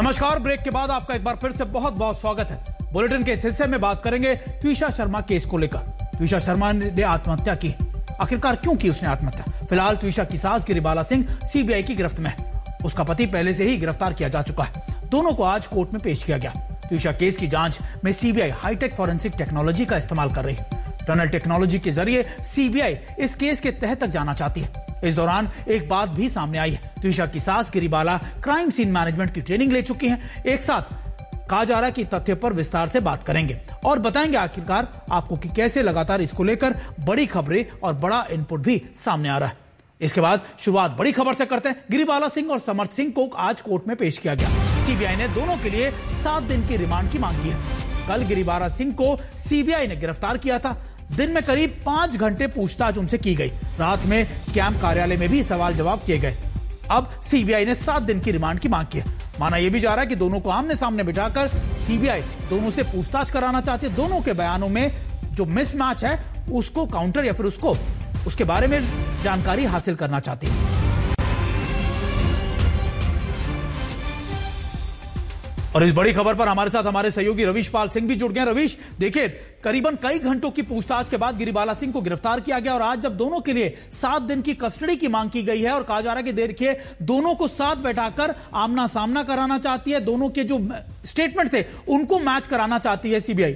नमस्कार। ब्रेक के बाद आपका एक बार फिर से बहुत बहुत स्वागत है। बुलेटिन के इस हिस्से में बात करेंगे त्विषा शर्मा केस को लेकर। त्विषा शर्मा ने आत्महत्या की, आखिरकार क्यों की उसने आत्महत्या? फिलहाल त्विषा की सास गिरिबाला सिंह सीबीआई की गिरफ्त में है। उसका पति पहले से ही गिरफ्तार किया जा चुका है। दोनों को आज कोर्ट में पेश किया गया। त्विषा केस की जांच में सीबीआई हाईटेक फॉरेंसिक टेक्नोलॉजी का इस्तेमाल कर रही है। टनल टेक्नोलॉजी के जरिए सीबीआई इस केस के तह तक जाना चाहती है। इस दौरान एक बात भी सामने आई है। त्विषा की सास गिरिबाला क्राइम सीन मैनेजमेंट की ट्रेनिंग ले चुकी हैं। एक साथ कहा जा रहा है कि तथ्य पर विस्तार से बात करेंगे और बताएंगे आखिरकार आपको कि कैसे लगातार इसको लेकर बड़ी खबरें और बड़ा इनपुट भी सामने आ रहा है। इसके बाद शुरुआत बड़ी खबर से करते हैं। गिरिबाला सिंह और समर्थ सिंह को आज कोर्ट में पेश किया गया। सीबीआई ने दोनों के लिए 7 दिन की रिमांड की मांग की है। कल गिरिबाला सिंह को सीबीआई ने गिरफ्तार किया था। दिन में करीब 5 घंटे पूछताछ उनसे की गई। रात में कैंप कार्यालय में भी सवाल जवाब किए गए। अब सीबीआई ने 7 दिन की रिमांड की मांग की है। माना यह भी जा रहा है कि दोनों को आमने सामने बिठाकर सीबीआई दोनों से पूछताछ कराना चाहती है। दोनों के बयानों में जो मिसमैच है उसको काउंटर या फिर उसके बारे में जानकारी हासिल करना चाहती है। और इस बड़ी खबर पर हमारे साथ हमारे सहयोगी रवीश पाल सिंह भी जुड़ गए। रवीश, देखिए, करीबन कई घंटों की पूछताछ के बाद गिरिबाला सिंह को गिरफ्तार किया गया और आज जब दोनों के लिए 7 दिन की कस्टडी की मांग की गई है और कहा जा रहा है कि देखिए दोनों को साथ बैठाकर आमना सामना कराना चाहती है। दोनों के जो स्टेटमेंट थे उनको मैच कराना चाहती है सीबीआई।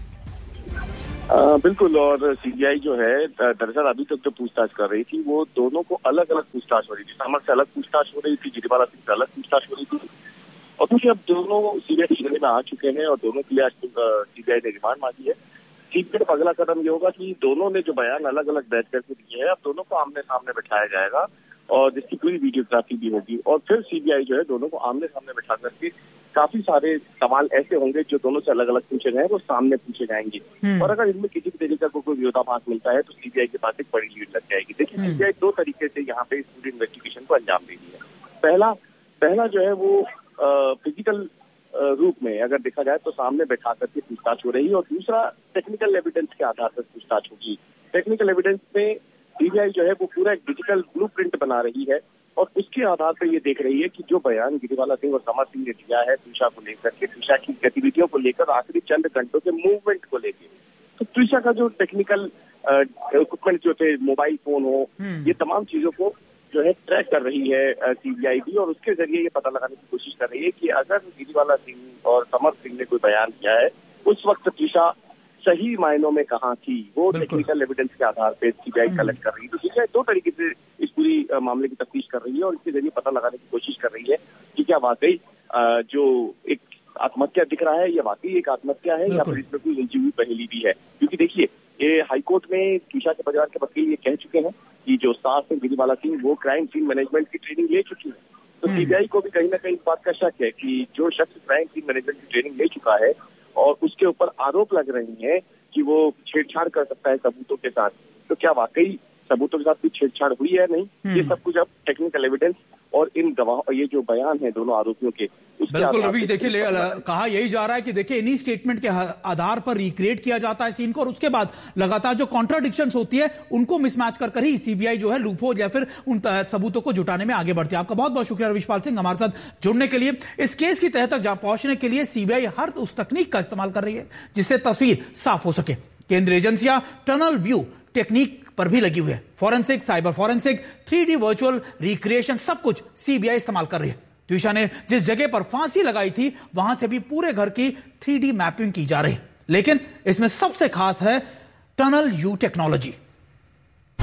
बिल्कुल। और सीबीआई जो है दरअसल अभी तक जो पूछताछ कर रही थी वो दोनों को अलग अलग पूछताछ हो रही थी। समर्थ से अलग पूछताछ हो रही थी, गिरिबाला सिंह से अलग पूछताछ हो रही थी। और क्योंकि अब दोनों सीबीआई की में आ चुके हैं और दोनों के लिए आज सीबीआई ने रिमांड मांगी है। सीबीआई का अगला कदम ये होगा कि दोनों ने जो बयान अलग अलग बैठ करके दिए हैं अब दोनों को आमने सामने बिठाया जाएगा और जिसकी पूरी वीडियोग्राफी भी होगी। और फिर सीबीआई जो है दोनों को आमने सामने बिठा करके काफी सारे सवाल ऐसे होंगे जो दोनों से अलग अलग पूछे गए वो सामने पूछे जाएंगे। और अगर इनमें किसी भी तरीके का कोई विरोधाभास मिलता है तो सीबीआई के पास एक बड़ी लीड लग जाएगी। देखिए, सीबीआई 2 तरीके से यहाँ पे इस पूरी इन्वेस्टिगेशन को अंजाम दे रही है। पहला जो है वो फिजिकल रूप में अगर देखा जाए तो सामने बैठा करके पूछताछ हो रही है और दूसरा टेक्निकल एविडेंस के आधार पर पूछताछ होगी। टेक्निकल एविडेंस में सीबीआई जो है वो पूरा एक डिजिटल ब्लूप्रिंट बना रही है और उसके आधार पर ये देख रही है कि जो बयान गिरिबाला सिंह और समर्थ सिंह ने दिया है त्विषा को लेकर के, त्विषा की गतिविधियों को लेकर, आखिरी चंद घंटों के मूवमेंट को लेकर, तो त्विषा का जो टेक्निकल इक्विपमेंट जो थे, मोबाइल फोन हो, ये तमाम चीजों को जो है ट्रैक कर रही है सीबीआई भी और उसके जरिए ये पता लगाने की कोशिश कर रही है कि अगर गिरिबाला सिंह और समर्थ सिंह ने कोई बयान किया है उस वक्त त्विषा सही मायनों में कहाँ थी, वो टेक्निकल एविडेंस के आधार पे सीबीआई कलेक्ट कर रही है। तो सीबीआई 2 तरीके से इस पूरी मामले की तफ्तीश कर रही है और इसके जरिए पता लगाने की कोशिश कर रही है कि क्या वाकई जो एक आत्महत्या दिख रहा है ये वाकई एक आत्महत्या है या फिर इसमें कोई उलझी हुई पहेली भी है। क्योंकि देखिए, ये हाईकोर्ट में त्विषा के परिवार के वकील ये कह चुके हैं कि जो सास है गिरिबाला सिंह वो क्राइम सीन मैनेजमेंट की ट्रेनिंग ले चुकी है। तो सीबीआई को भी कहीं ना कहीं इस बात का शक है कि जो शख्स क्राइम सीन मैनेजमेंट की ट्रेनिंग ले चुका है और उसके ऊपर आरोप लग रहे हैं कि वो छेड़छाड़ कर सकता है सबूतों के साथ, तो क्या वाकई सबूतों के साथ भी छेड़छाड़ हुई है नहीं, ये सब कुछ अब टेक्निकल एविडेंस और इन गवाह ये जो बयान है दोनों आरोपियों के। बिल्कुल रवीश, देखिए कहा यही जा रहा है कि देखिए इन्हीं स्टेटमेंट के आधार पर रिक्रिएट किया जाता है सीन को और उसके बाद लगातार जो कॉन्ट्राडिक्शंस होती है उनको मिसमैच कर ही सीबीआई जो है लूपहोल या फिर उन सबूतों को जुटाने में आगे बढ़ती है। आपका बहुत बहुत शुक्रिया रवीश पाल सिंह हमारे साथ जुड़ने के लिए। इस केस की तह तक पहुंचने के लिए सीबीआई हर उस तकनीक का इस्तेमाल कर रही है जिससे तस्वीर साफ हो सके। केंद्रीय एजेंसियां टनल व्यू टेक्निक पर भी लगी हुई है। Forensic, cyber forensic, 3D virtual recreation, सब कुछ सीबीआई इस्तेमाल कर रही है। त्विषा ने जिस जगह पर फांसी लगाई थी वहां से भी पूरे घर की 3D मैपिंग की जा रही है। लेकिन इसमें सबसे खास है टनल व्यू टेक्नोलॉजी।